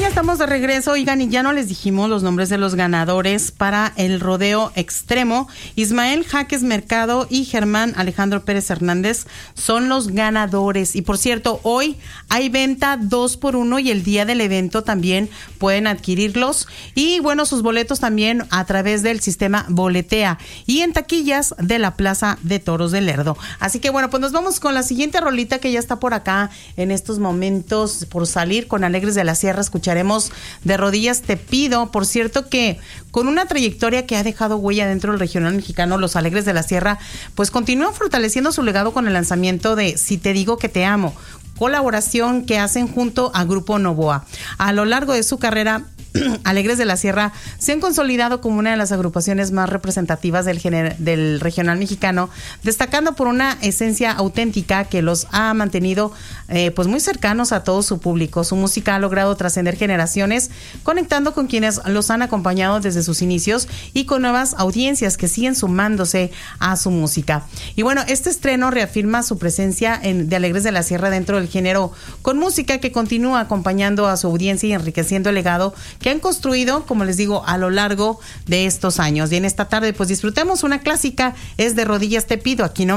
ya estamos de regreso, oigan, y ya no les dijimos los nombres de los ganadores para el rodeo extremo. Ismael Jaques Mercado y Germán Alejandro Pérez Hernández son los ganadores. Y por cierto, hoy hay venta 2x1 y el día del evento también pueden adquirirlos. Y bueno, sus boletos también a través del sistema Boletea y en taquillas de la Plaza de Toros de Lerdo. Así que bueno, pues nos vamos con la siguiente rolita que ya está por acá en estos momentos por salir con Alegres de la Sierra. Escucharemos De Rodillas Te Pido. Por cierto que con una trayectoria que ha dejado huella dentro del regional mexicano, los Alegres de la Sierra pues continúan fortaleciendo su legado con el lanzamiento de Si Te Digo Que Te Amo, colaboración que hacen junto a Grupo Novoa. A lo largo de su carrera, Alegres de la Sierra se han consolidado como una de las agrupaciones más representativas del regional mexicano, destacando por una esencia auténtica que los ha mantenido pues muy cercanos a todo su público. Su música ha logrado trascender generaciones, conectando con quienes los han acompañado desde sus inicios y con nuevas audiencias que siguen sumándose a su música. Y bueno, este estreno reafirma su presencia de Alegres de la Sierra dentro del género, con música que continúa acompañando a su audiencia y enriqueciendo el legado que han construido, como les digo, a lo largo de estos años. Y en esta tarde pues disfrutemos una clásica, es De Rodillas Te Pido, aquí no.